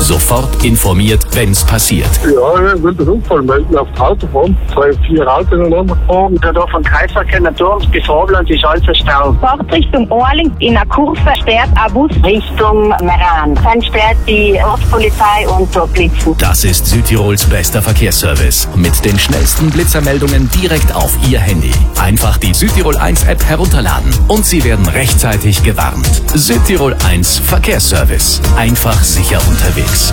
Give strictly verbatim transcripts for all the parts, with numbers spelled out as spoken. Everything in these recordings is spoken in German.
Sofort informiert, wenn's passiert. Ja, ich will den Unfall melden auf die Autobahn. Zwei, vier Autos ineinander gefahren. Der da von Kreisverkehr Naturms bis Vorland ist alles verstaut. Fahrt Richtung Orling in einer Kurve sperrt ein Bus Richtung Meran. Dann sperrt die Ortspolizei und dort blitzen. Das ist Südtirols bester Verkehrsservice. Mit den schnellsten Blitzermeldungen direkt auf Ihr Handy. Einfach die Südtirol eins App herunterladen und Sie werden rechtzeitig gewarnt. Südtirol eins Verkehrsservice. Einfach sicher unterwegs.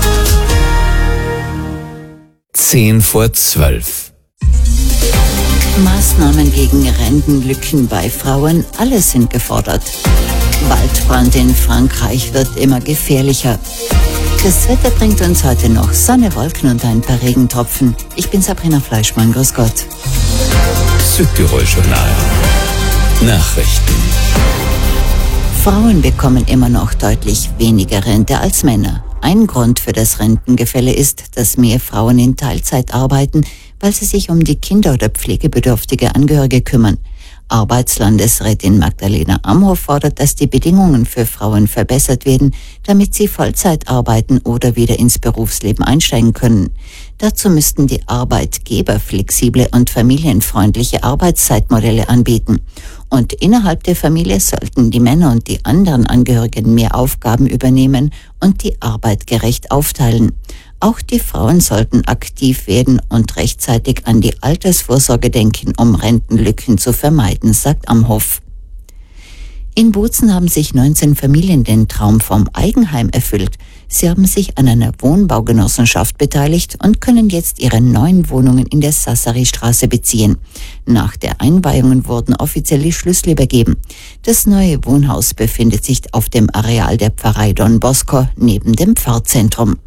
Zehn vor zwölf. Maßnahmen gegen Rentenlücken bei Frauen, alle sind gefordert. Waldbrand in Frankreich wird immer gefährlicher. Das Wetter bringt uns heute noch Sonne, Wolken und ein paar Regentropfen. Ich bin Sabrina Fleischmann, grüß Gott. Südtirol Journal. Nachrichten. Frauen bekommen immer noch deutlich weniger Rente als Männer. Ein Grund für das Rentengefälle ist, dass mehr Frauen in Teilzeit arbeiten, weil sie sich um die Kinder oder pflegebedürftige Angehörige kümmern. Arbeitslandesrätin Magdalena Amhoff fordert, dass die Bedingungen für Frauen verbessert werden, damit sie Vollzeit arbeiten oder wieder ins Berufsleben einsteigen können. Dazu müssten die Arbeitgeber flexible und familienfreundliche Arbeitszeitmodelle anbieten. Und innerhalb der Familie sollten die Männer und die anderen Angehörigen mehr Aufgaben übernehmen und die Arbeit gerecht aufteilen. Auch die Frauen sollten aktiv werden und rechtzeitig an die Altersvorsorge denken, um Rentenlücken zu vermeiden, sagt Amhoff. In Bozen haben sich neunzehn Familien den Traum vom Eigenheim erfüllt. Sie haben sich an einer Wohnbaugenossenschaft beteiligt und können jetzt ihre neuen Wohnungen in der Sassari-Straße beziehen. Nach der Einweihung wurden offiziell die Schlüssel übergeben. Das neue Wohnhaus befindet sich auf dem Areal der Pfarrei Don Bosco neben dem Pfarrzentrum.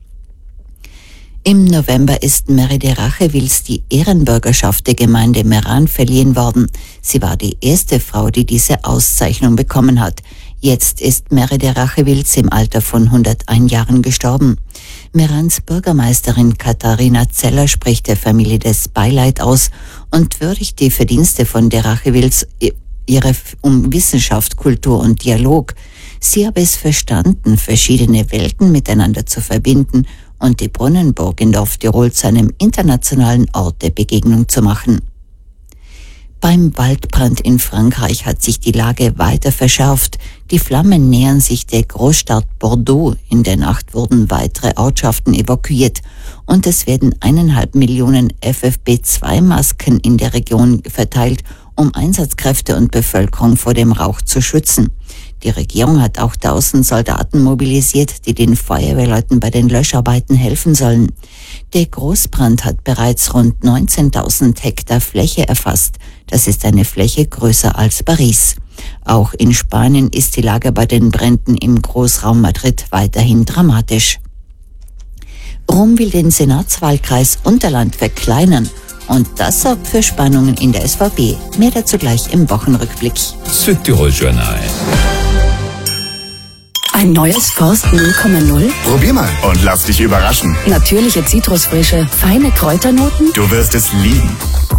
Im November ist Meride Rachewils die Ehrenbürgerschaft der Gemeinde Meran verliehen worden. Sie war die erste Frau, die diese Auszeichnung bekommen hat. Jetzt ist Meride Rachewils im Alter von hunderteins Jahren gestorben. Merans Bürgermeisterin Katharina Zeller spricht der Familie das Beileid aus und würdigt die Verdienste von der Rachewils, ihre um Wissenschaft, Kultur und Dialog. Sie habe es verstanden, verschiedene Welten miteinander zu verbinden und die Brunnenburg in Dorftirol zu einem internationalen Ort der Begegnung zu machen. Beim Waldbrand in Frankreich hat sich die Lage weiter verschärft. Die Flammen nähern sich der Großstadt Bordeaux. In der Nacht wurden weitere Ortschaften evakuiert und es werden eineinhalb Millionen F F P zwei Masken in der Region verteilt, um Einsatzkräfte und Bevölkerung vor dem Rauch zu schützen. Die Regierung hat auch tausend Soldaten mobilisiert, die den Feuerwehrleuten bei den Löscharbeiten helfen sollen. Der Großbrand hat bereits rund neunzehntausend Hektar Fläche erfasst. Das ist eine Fläche größer als Paris. Auch in Spanien ist die Lage bei den Bränden im Großraum Madrid weiterhin dramatisch. Rom will den Senatswahlkreis Unterland verkleinern. Und das sorgt für Spannungen in der S V P. Mehr dazu gleich im Wochenrückblick. Südtirol Journal. Ein neues Forst null Komma null? Probier mal und lass dich überraschen. Natürliche Zitrusfrische, feine Kräuternoten? Du wirst es lieben.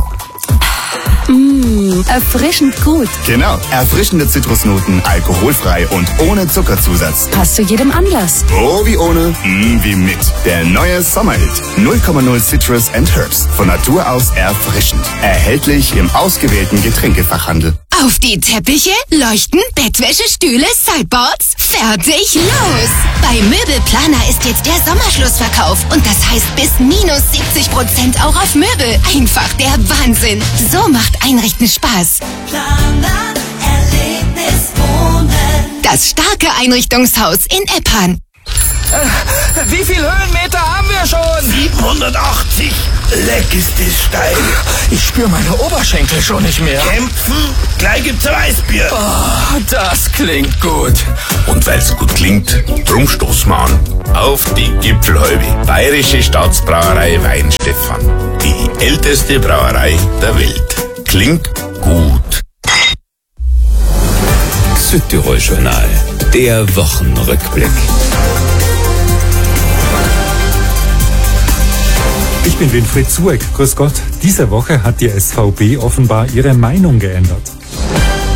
Mmh, erfrischend gut. Genau, erfrischende Zitrusnoten, alkoholfrei und ohne Zuckerzusatz. Passt zu jedem Anlass. Oh wie ohne, mm wie mit. Der neue Sommerhit. null Komma null Citrus and Herbs. Von Natur aus erfrischend. Erhältlich im ausgewählten Getränkefachhandel. Auf die Teppiche, Leuchten, Bettwäsche, Stühle, Sideboards. Fertig, los! Bei Möbelplaner ist jetzt der Sommerschlussverkauf und das heißt bis minus siebzig Prozent auch auf Möbel. Einfach der Wahnsinn. So macht Einrichten Spaß. Planer, Erlebnis, Wohnen. Das starke Einrichtungshaus in Eppan. Äh, wie viel Höhenmeter haben wir schon? siebenhundertachtzig. Leck ist das steil. Ich spüre meine Oberschenkel schon nicht mehr. Kämpfen? Gleich gibt's ein Weißbier. Oh, das klingt gut. Und weil's gut klingt, drum stoßen wir an. Auf die Gipfelhäube. Bayerische Staatsbrauerei Weinstefan. Die älteste Brauerei der Welt. Klingt gut. Südtirol Journal. Der Wochenrückblick. Ich bin Winfried Zueck. Grüß Gott. Diese Woche hat die S V P offenbar ihre Meinung geändert.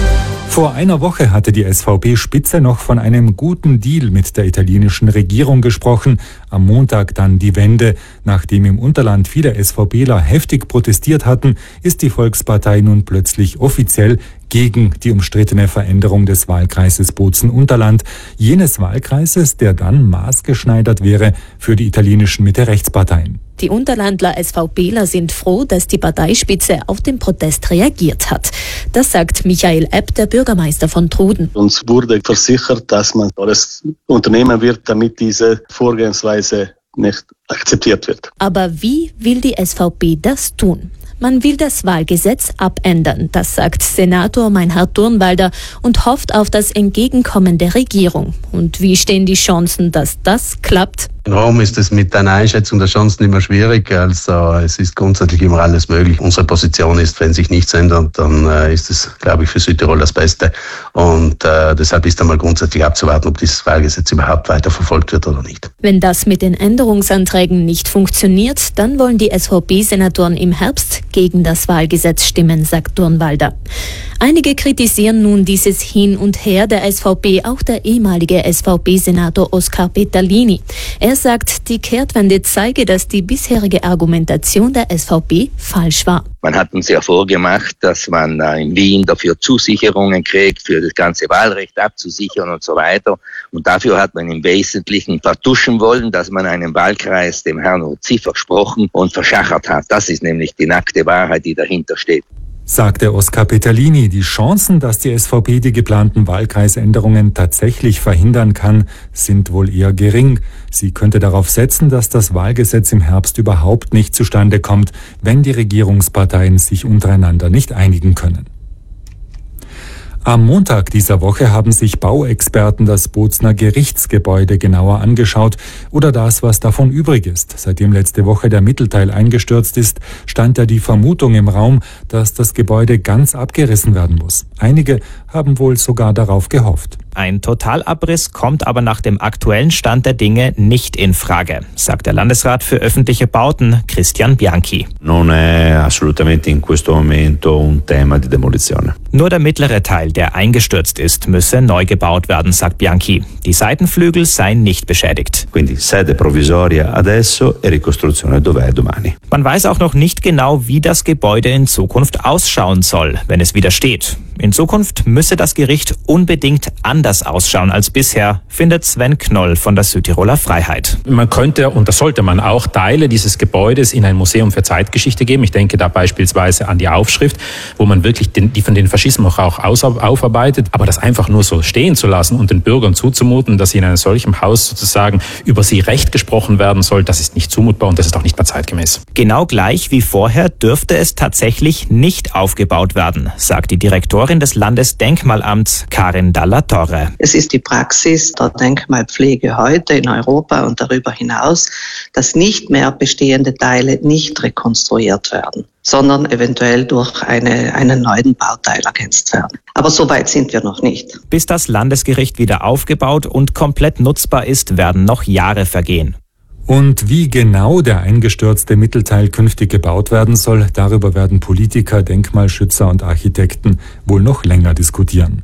Vor einer Woche hatte die S V P-Spitze noch von einem guten Deal mit der italienischen Regierung gesprochen. Am Montag dann die Wende. Nachdem im Unterland viele SVPler heftig protestiert hatten, ist die Volkspartei nun plötzlich offiziell gegen die umstrittene Veränderung des Wahlkreises Bozen-Unterland, jenes Wahlkreises, der dann maßgeschneidert wäre für die italienischen Mitte-Rechtsparteien. Die Unterlandler SVPler sind froh, dass die Parteispitze auf den Protest reagiert hat. Das sagt Michael Epp, der Bürgermeister von Truden. Uns wurde versichert, dass man alles unternehmen wird, damit diese Vorgehensweise nicht akzeptiert wird. Aber wie will die S V P das tun? Man will das Wahlgesetz abändern, das sagt Senator Meinhard Durnwalder und hofft auf das Entgegenkommen der Regierung. Und wie stehen die Chancen, dass das klappt? In Rom ist es mit einer Einschätzung der Chancen immer schwierig, also es ist grundsätzlich immer alles möglich. Unsere Position ist, wenn sich nichts ändert, dann äh, ist es, glaube ich, für Südtirol das Beste. Und äh, deshalb ist einmal grundsätzlich abzuwarten, ob dieses Wahlgesetz überhaupt weiter verfolgt wird oder nicht. Wenn das mit den Änderungsanträgen nicht funktioniert, dann wollen die S V P-Senatoren im Herbst gegen das Wahlgesetz stimmen, sagt Durnwalder. Einige kritisieren nun dieses Hin und Her der S V P, auch der ehemalige S V P-Senator Oskar Peterlini. Er sagt, die Kehrtwende zeige, dass die bisherige Argumentation der S V P falsch war. Man hat uns ja vorgemacht, dass man in Wien dafür Zusicherungen kriegt, für das ganze Wahlrecht abzusichern und so weiter. Und dafür hat man im Wesentlichen vertuschen wollen, dass man einen Wahlkreis dem Herrn Uzi versprochen und verschachert hat. Das ist nämlich die nackte Wahrheit, die dahinter steht. Sagte Oskar Peterlini. Die Chancen, dass die S V P die geplanten Wahlkreisänderungen tatsächlich verhindern kann, sind wohl eher gering. Sie könnte darauf setzen, dass das Wahlgesetz im Herbst überhaupt nicht zustande kommt, wenn die Regierungsparteien sich untereinander nicht einigen können. Am Montag dieser Woche haben sich Bauexperten das Bozner Gerichtsgebäude genauer angeschaut oder das, was davon übrig ist. Seitdem letzte Woche der Mittelteil eingestürzt ist, stand ja die Vermutung im Raum, dass das Gebäude ganz abgerissen werden muss. Einige haben wohl sogar darauf gehofft. Ein Totalabriss kommt aber nach dem aktuellen Stand der Dinge nicht in Frage, sagt der Landesrat für öffentliche Bauten, Christian Bianchi. Non è assolutamente in questo momento un tema di demolizione. Nur der mittlere Teil, der eingestürzt ist, müsse neu gebaut werden, sagt Bianchi. Die Seitenflügel seien nicht beschädigt. Quindi sede provvisoria adesso e ricostruzione dov'è domani. Man weiß auch noch nicht genau, wie das Gebäude in Zukunft ausschauen soll, wenn es wieder steht. In Zukunft müsse das Gericht unbedingt anders ausschauen als bisher, findet Sven Knoll von der Südtiroler Freiheit. Man könnte, und das sollte man auch, Teile dieses Gebäudes in ein Museum für Zeitgeschichte geben. Ich denke da beispielsweise an die Aufschrift, wo man wirklich den, die von den Faschismus auch aus, aufarbeitet. Aber das einfach nur so stehen zu lassen und den Bürgern zuzumuten, dass sie in einem solchen Haus sozusagen über sie Recht gesprochen werden soll, das ist nicht zumutbar und das ist auch nicht mehr zeitgemäß. Genau gleich wie vorher dürfte es tatsächlich nicht aufgebaut werden, sagt die Direktorin des Landesdenkmalamts Karin Dalla Torre. Es ist die Praxis der Denkmalpflege heute in Europa und darüber hinaus, dass nicht mehr bestehende Teile nicht rekonstruiert werden, sondern eventuell durch eine, einen neuen Bauteil ergänzt werden. Aber so weit sind wir noch nicht. Bis das Landesgericht wieder aufgebaut und komplett nutzbar ist, werden noch Jahre vergehen. Und wie genau der eingestürzte Mittelteil künftig gebaut werden soll, darüber werden Politiker, Denkmalschützer und Architekten wohl noch länger diskutieren.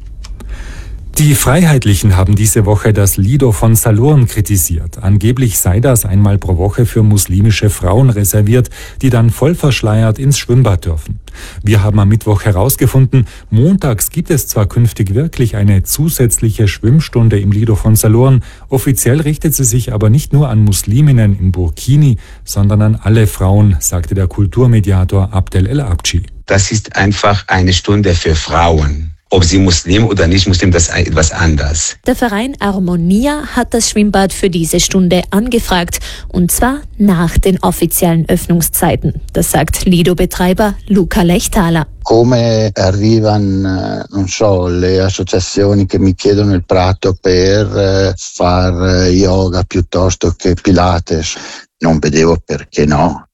Die Freiheitlichen haben diese Woche das Lido von Salurn kritisiert. Angeblich sei das einmal pro Woche für muslimische Frauen reserviert, die dann voll verschleiert ins Schwimmbad dürfen. Wir haben am Mittwoch herausgefunden, montags gibt es zwar künftig wirklich eine zusätzliche Schwimmstunde im Lido von Salurn, offiziell richtet sie sich aber nicht nur an Musliminnen im Burkini, sondern an alle Frauen, sagte der Kulturmediator Abdel El Abci. Das ist einfach eine Stunde für Frauen. Ob sie Muslim oder nicht Muslim, das ist etwas anders. Der Verein Armonia hat das Schwimmbad für diese Stunde angefragt, und zwar nach den offiziellen Öffnungszeiten. Das sagt Lido-Betreiber Luca Lechtaler. Come arrivano, non so, le associazioni che mi chiedono il prato per far yoga piuttosto che Pilates. Non vedevo perché no.